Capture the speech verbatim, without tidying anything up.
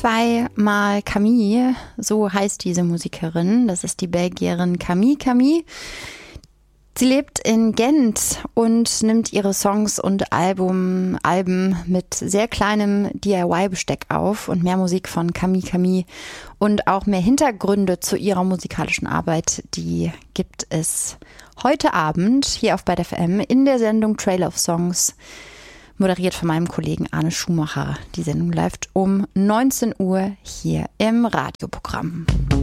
Zweimal Camille, so heißt diese Musikerin. Das ist die Belgierin Camille Camille. Sie lebt in Gent und nimmt ihre Songs und Album, Alben mit sehr kleinem D I Y-Besteck auf. Und mehr Musik von Camille Camille und auch mehr Hintergründe zu ihrer musikalischen Arbeit, die gibt es heute Abend hier auf Byte F M in der Sendung Trail of Songs, moderiert von meinem Kollegen Arne Schumacher. Die Sendung läuft um neunzehn Uhr hier im Radioprogramm.